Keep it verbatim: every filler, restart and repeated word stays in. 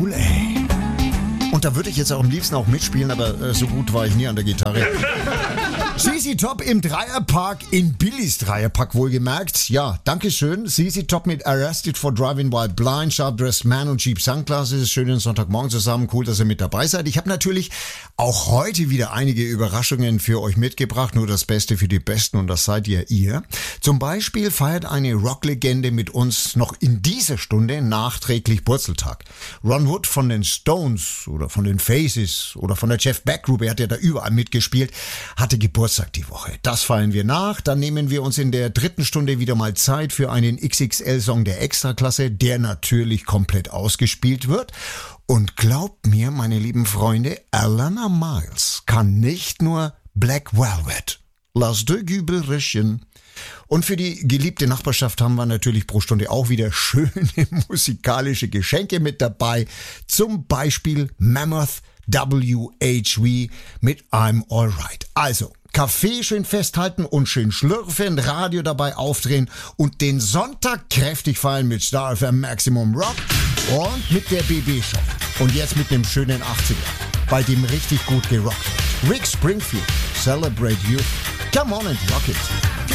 cool, ey. Und da würde ich jetzt auch am liebsten auch mitspielen, aber äh, so gut war ich nie an der Gitarre. Z Z Top im Dreierpark, in Billys Dreierpark wohlgemerkt. Ja, dankeschön. Z Z Top mit Arrested for Driving While Blind, Sharp Dressed Man und Cheap Sunglasses. Schönen Sonntagmorgen zusammen. Cool, dass ihr mit dabei seid. Ich habe natürlich auch heute wieder einige Überraschungen für euch mitgebracht. Nur das Beste für die Besten und das seid ihr ihr. Zum Beispiel feiert eine Rocklegende mit uns noch in dieser Stunde nachträglich Purzeltag. Ron Wood von den Stones oder von den Faces oder von der Jeff Beck Group, er hat ja da überall mitgespielt, hatte Geburtstag die Woche. Das feiern wir nach. Dann nehmen wir uns in der dritten Stunde wieder mal Zeit für einen X X L-Song der Extraklasse, der natürlich komplett ausgespielt wird. Und glaubt mir, meine lieben Freunde, Alana Miles kann nicht nur Black Velvet. Lass de Gübelchen. Und für die geliebte Nachbarschaft haben wir natürlich pro Stunde auch wieder schöne musikalische Geschenke mit dabei. Zum Beispiel Mammoth W H V mit I'm Alright. Also, Kaffee schön festhalten und schön schlürfen, Radio dabei aufdrehen und den Sonntag kräftig feiern mit Star F M Maximum Rock und mit der B B-Show. Und jetzt mit dem schönen achtziger, bei dem richtig gut gerockt wird. Rick Springfield, Celebrate You. Come on and rock it.